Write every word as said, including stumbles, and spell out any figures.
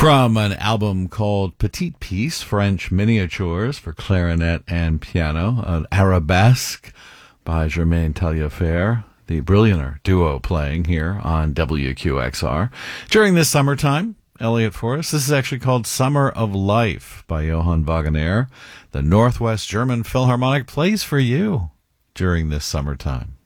From an album called Petite Piece, French Miniatures for Clarinet and Piano, an arabesque by Germaine Taillefer, the Brillianter duo playing here on W Q X R. During this summertime, Elliot Forrest, this is actually called Summer of Life by Johann Wagenaar. The Northwest German Philharmonic plays for you during this summertime.